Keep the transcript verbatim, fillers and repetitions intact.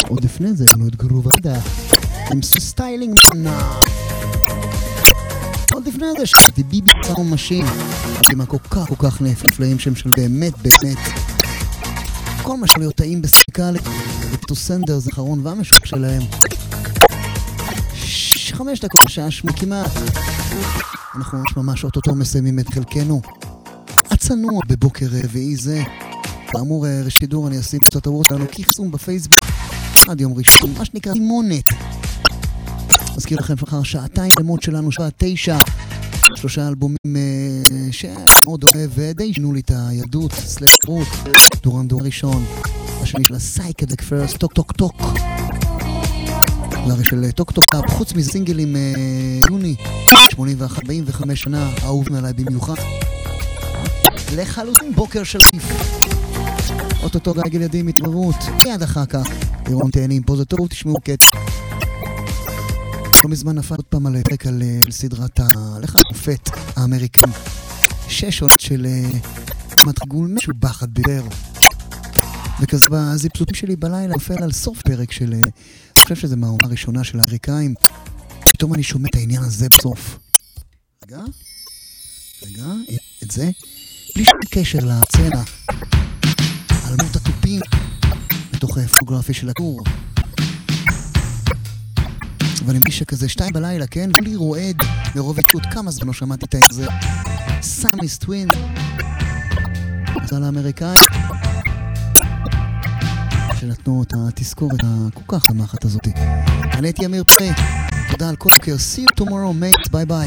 עוד לפני זה, לנו את גרובדה, עם סטיילינג מנה. עוד לפני זה שמעתי ביבי סאונד משין, עם הכל כך כל כך נפלאים שהם של באמת באמת. כל מה שלא להיות טעים בסיקה לפטו סנדר זה אחרון והמשוק שלהם. ש- חמש דקות שעה שמונה כמעט. אנחנו ממש אוטוטו מסיימים את חלקנו. הצנוע בבוקר רביעי זה. כאמור ראשית שידור אני אשים קצת הוורס שלנו כיחסום בפייסבוק עד יום ראשון, מה שנקרא טימונת. מזכיר לכם אחר שעתיים למות שלנו שעה תשע, שלושה אלבומים שמאוד אוהב ודי שינו לי את היהדות סלש רות. דורן דור ראשון, השני של הסייקדק פרסט, טוק טוק טוק, והרי של טוק טוק טוק, חוץ מסינגלים יוני שמונים ואחת, ארבעים וחמש שנה, אהובים עליי במיוחד. לחלוטין בוקר של כיף, אוטוטו גג ילדים התעוררות, מיד אחר כך אירון תהנים, פה זה טוב, תשמעו קטע. לא מזמן נפל עוד פעם על פרק על סדרת הלך המופת האמריקאים, שש עונות של מתרגול משובחת ביותר, וכזה בזיפסוטים שלי בלילה נופל על סוף פרק של, אני חושב שזה מהעונה הראשונה של האמריקאים, פתאום אני שומע את העניין הזה בסוף. רגע, רגע, את זה, בלי שום קשר לצלע, על מות הטופים, בתוך הפוגרפי של הקור. אבל אני מרגיש שכזה שתיים בלילה, כן? כולי רועד מרוב התשות, כמה זמן לא שמעתי את זה. סאמיס טווין, זה לאמריקאי, שנתנו את התזכורת הכל כך למחת הזאת. אני הייתי אמיר פרי, תודה על כל בוקר, see you tomorrow mate, ביי ביי.